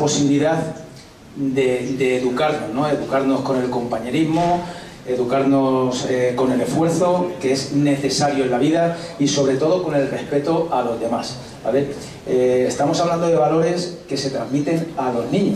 posibilidad de educarnos, ¿no? Educarnos con el compañerismo, educarnos con el esfuerzo que es necesario en la vida y sobre todo con el respeto a los demás, ¿vale? Estamos hablando de valores que se transmiten a los niños.